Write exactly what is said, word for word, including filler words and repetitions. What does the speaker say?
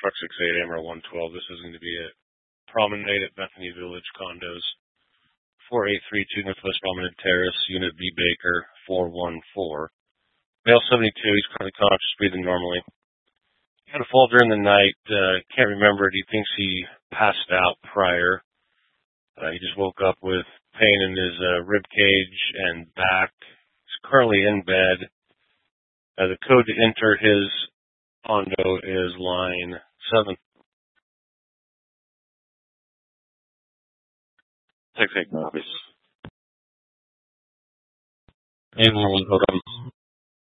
Truck six eight A M R one twelve. This is going to be a Promenade at Bethany Village Condos, four eight three two Northwest Promenade Terrace, Unit B Baker, four one four. Male seventy-two, he's currently conscious, breathing normally. He had a fall during the night, uh, can't remember it. He thinks he passed out prior. Uh, he just woke up with pain in his uh, rib cage and back. He's currently in bed. Uh, the code to enter his condo is line seven. Six eight copies. And one, hold on.